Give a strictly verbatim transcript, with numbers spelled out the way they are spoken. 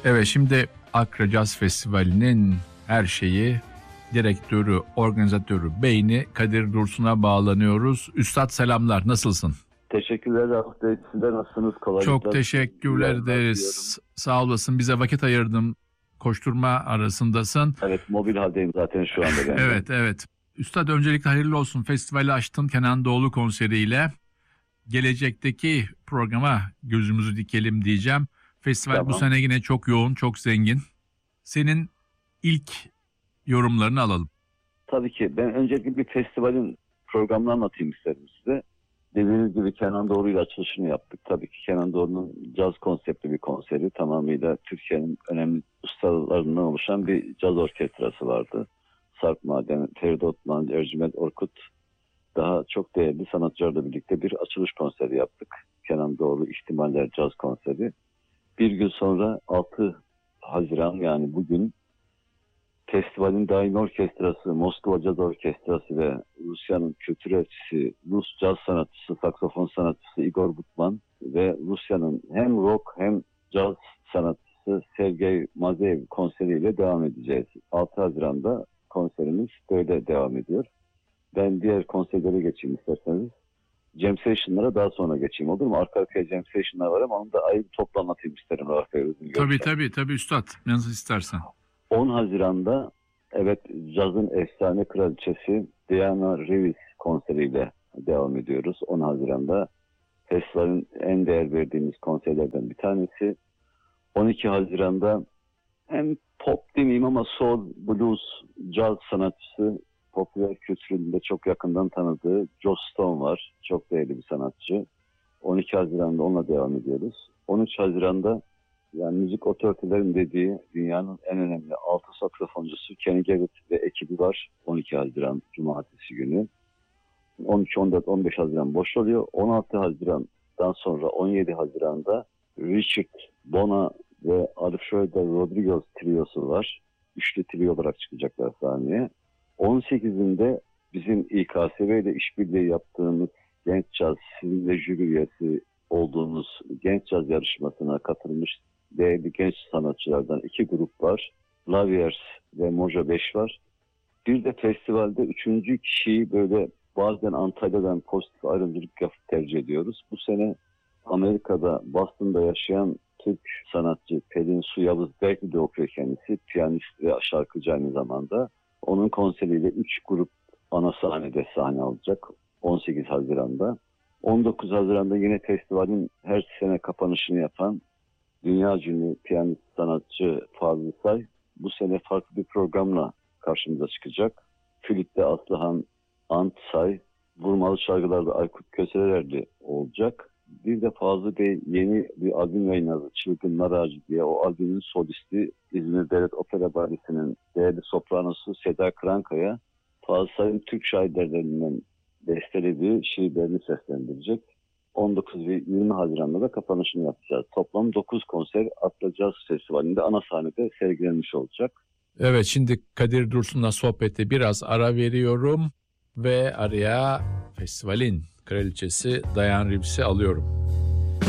Evet, şimdi Akra Caz Festivali'nin her şeyi, direktörü, organizatörü, beyni Kadir Dursun'a bağlanıyoruz. Üstad selamlar, nasılsın? Teşekkürler Rauf Bey. Sizler nasılsınız? Kolaylıklar. Çok teşekkürler ederiz. Sağ olasın. Bize vakit ayırdın. Koşturma arasındasın. Evet, mobil haldeyim zaten şu anda. Ben evet, evet. Üstad, öncelikle hayırlı olsun. Festivali açtın Kenan Doğulu konseriyle. Gelecekteki programa gözümüzü dikelim diyeceğim. Festival Tamam. Bu sene yine çok yoğun, çok zengin. Senin ilk yorumlarını alalım. Tabii ki. Ben öncelikle bir festivalin programını anlatayım isterim size. Dediğiniz gibi Kenan Doğulu ile açılışını yaptık. Tabii ki Kenan Doğulu'nun caz konseptli bir konseri. Tamamıyla Türkiye'nin önemli ustalarından oluşan bir caz orkestrası vardı. Sarp Maden, Ferdi Otman, Ercüment Orkut, daha çok değerli sanatçılarla birlikte bir açılış konseri yaptık. Kenan Doğulu İhtimaller Caz Konseri. Bir gün sonra altı Haziran, yani bugün, festivalin daimi orkestrası, Moskova Caz Orkestrası ve Rusya'nın kültür elçisi, Rus caz sanatçısı, saksofon sanatçısı Igor Butman ve Rusya'nın hem rock hem caz sanatçısı Sergey Mazeyev konseriyle devam edeceğiz. altı Haziran'da konserimiz böyle devam ediyor. Ben diğer konserlere geçeyim isterseniz. Jam Session'lara daha sonra geçeyim, olur mu? Arka arkaya Jam Session'lar var ama onu da ayrı bir toplu anlatayım isterim. Tabii tabii tabii üstad, nasıl istersen. on Haziran'da evet, cazın efsane kraliçesi Diana Reeves konseriyle devam ediyoruz. on Haziran'da festivalin en değer verdiğimiz konserlerden bir tanesi. on iki Haziran'da hem pop demeyeyim ama soul, blues, caz sanatçısı, popüler kültüründe çok yakından tanıdığı Joss Stone var. Çok değerli bir sanatçı. on iki Haziran'da onunla devam ediyoruz. on üç Haziran'da, yani müzik otoritelerin dediği, dünyanın en önemli altı saksafoncusu Kenny Garrett ve ekibi var. on iki Haziran Cumartesi günü. on üç, on dört, on beş Haziran boş oluyor. on altı Haziran'dan sonra on yedi Haziran'da Richard Bona ve Alfredo Rodriguez triosu var. Üçlü trio olarak çıkacaklar sahneye. on sekizinde bizim İ K S V ile işbirliği yaptığımız Genç Caz, sizin de jüri üyesi olduğunuz Genç Caz yarışmasına katılmış değerli genç sanatçılardan iki grup var. Laviers ve Moja beş var. Bir de festivalde üçüncü kişiyi böyle bazen Antalya'dan pozitif ayrımcılık yapıp tercih ediyoruz. Bu sene Amerika'da, Boston'da yaşayan Türk sanatçı Pelin Su Yavuz, belki de okuyor kendisi, piyanist ve şarkıcı aynı zamanda. Onun konseriyle üç grup ana sahnede sahne alacak on sekiz Haziran'da. on dokuz Haziran'da yine festivalin her sene kapanışını yapan dünya ünlü piyanist sanatçı Fazıl Say bu sene farklı bir programla karşımıza çıkacak. Flütte Aslıhan Ant Say, vurmalı şarkılarda Aykut Köselererli olacak. Bir de Fazıl Bey yeni bir albüm yayınladı, Çılgınlar Ağacı diye. O albümün solisti İzmir Devlet Opera Balesi'nin değerli sopranosu Seda Krankaya, Fazıl Say'ın Türk şairlerinden bestelediği şiirlerini seslendirecek. on dokuz ve yirmi Haziran'da da kapanışını yapacağız. Toplam dokuz konser Akra Caz Festivali'nde ana sahnede sergilenmiş olacak. Evet, şimdi Kadir Dursun'la sohbete biraz ara veriyorum ve araya festivalin kraliçesi Diana Reeves'i alıyorum.